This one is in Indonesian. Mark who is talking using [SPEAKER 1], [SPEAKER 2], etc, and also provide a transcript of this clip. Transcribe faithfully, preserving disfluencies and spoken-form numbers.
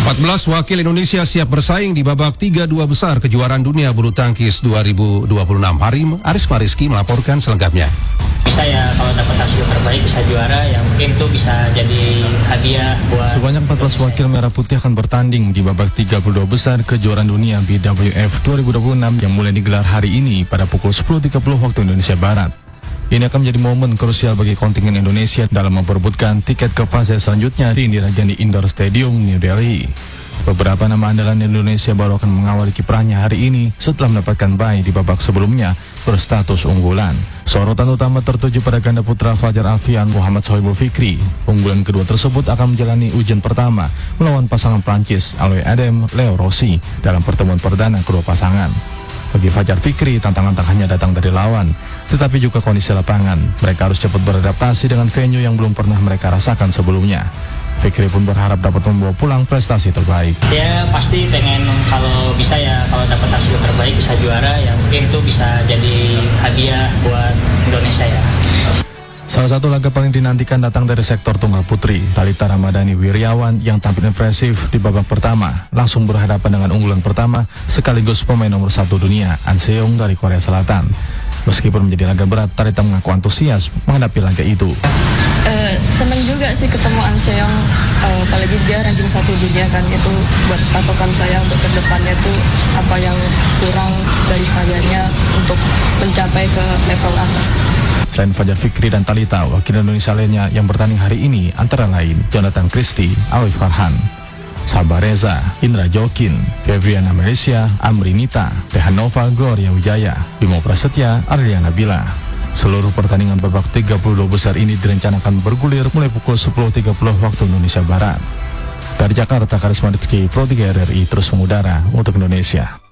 [SPEAKER 1] empat belas wakil Indonesia siap bersaing di babak tiga dua besar kejuaraan dunia bulu tangkis dua ribu dua puluh enam. Hari Aris Mariski melaporkan selengkapnya.
[SPEAKER 2] Bisa ya kalau dapat hasil terbaik bisa juara, yang mungkin itu bisa jadi hadiah buat...
[SPEAKER 3] Sebanyak empat belas wakil merah putih akan bertanding di babak tiga puluh dua besar kejuaraan dunia B W F dua ribu dua puluh enam yang mulai digelar hari ini pada pukul sepuluh tiga puluh waktu Indonesia Barat. Ini akan menjadi momen krusial bagi kontingen Indonesia dalam memperebutkan tiket ke fase selanjutnya di Indira Gandhi Indoor Stadium, New Delhi. Beberapa nama andalan Indonesia baru akan mengawali kiprahnya hari ini setelah mendapatkan bye di babak sebelumnya berstatus unggulan. Sorotan utama tertuju pada ganda putra Fajar Alfian Muhammad Sohibul Fikri. Unggulan kedua tersebut akan menjalani ujian pertama melawan pasangan Prancis Aloy Adem Leo Rossi dalam pertemuan perdana kedua pasangan. Bagi Fajar Fikri, tantangan tak hanya datang dari lawan, tetapi juga kondisi lapangan. Mereka harus cepat beradaptasi dengan venue yang belum pernah mereka rasakan sebelumnya. Fikri pun berharap dapat membawa pulang prestasi terbaik.
[SPEAKER 2] Ya pasti pengen kalau bisa ya kalau dapat hasil terbaik bisa juara, yang mungkin itu bisa jadi hadiah buat Indonesia ya.
[SPEAKER 3] Salah satu laga paling dinantikan datang dari sektor tunggal putri. Thalita Ramadhani Wiryawan yang tampil impresif di babak pertama langsung berhadapan dengan unggulan pertama sekaligus pemain nomor satu dunia An Seong dari Korea Selatan. Meskipun menjadi laga berat, Thalita mengaku antusias menghadapi laga itu.
[SPEAKER 4] Uh, seneng juga sih ketemu An Seong, uh, apalagi dia ranking satu dunia kan, itu buat patokan saya untuk kedepannya itu apa yang kurang dari sayanya untuk mencapai ke level atas.
[SPEAKER 3] Selain Fajar Fikri dan Thalita, wakil Indonesia lainnya yang bertanding hari ini antara lain Jonathan Christie, Alwi Farhan, Sabah Reza, Indra Jokin, Febriana Malaysia, Amri Nita, Tehanova Gloria Wijaya, Bimo Prasetya, Arliana Bila. Seluruh pertandingan babak tiga puluh dua besar ini direncanakan bergulir mulai pukul sepuluh tiga puluh waktu Indonesia Barat. Dari Jakarta, Aris Mariski, Pro tiga R R I terus mengudara untuk Indonesia.